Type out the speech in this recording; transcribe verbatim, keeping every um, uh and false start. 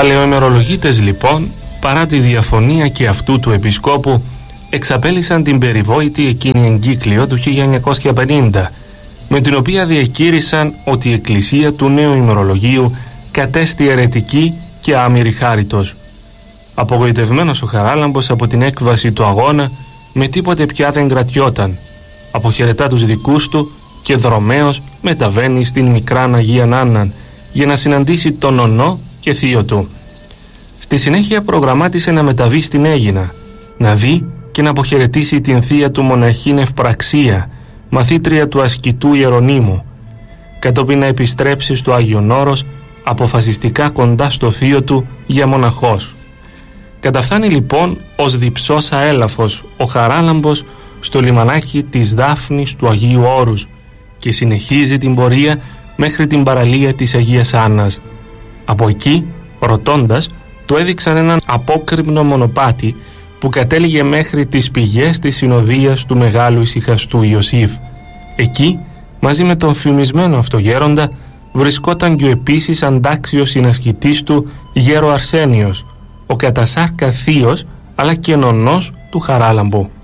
Παλαιοημερολογίτες λοιπόν, παρά τη διαφωνία και αυτού του επισκόπου, εξαπέλυσαν την περιβόητη εκείνη εγκύκλιο του χίλια εννιακόσια πενήντα, με την οποία διεκήρυσαν ότι η εκκλησία του νέου ημερολογίου κατέστη αιρετική και άμυρη χάριτος. Απογοητευμένος ο Χαράλαμπος από την έκβαση του αγώνα, με τίποτε πια δεν κρατιόταν. Αποχαιρετά τους δικούς του και δρομέως μεταβαίνει στην μικράν Αγία Άνναν για να συναντήσει τον ονό και θείο του. Στη συνέχεια προγραμμάτισε να μεταβεί στην Αίγινα, να δει και να αποχαιρετήσει την θεία του μοναχήν Ευπραξία, μαθήτρια του ασκητού Ιερονίμου, κατόπιν να επιστρέψει στο Άγιον Όρος, αποφασιστικά κοντά στο θείο του για μοναχός. Καταφθάνει λοιπόν ως διψός αέλαφος ο Χαράλαμπος στο λιμανάκι της Δάφνης του Αγίου Όρους και συνεχίζει την πορεία μέχρι την παραλία της Αγίας Άννας. Από εκεί, ρωτώντας, του έδειξαν έναν απόκρημνο μονοπάτι που κατέληγε μέχρι τις πηγές της συνοδείας του μεγάλου ησυχαστού Ιωσήφ. Εκεί, μαζί με τον φημισμένο αυτογέροντα, βρισκόταν και ο επίσης αντάξιος συνασκητής του γέρο Αρσένιος, ο κατά σάρκα θείος αλλά και νονός του Χαράλαμπου.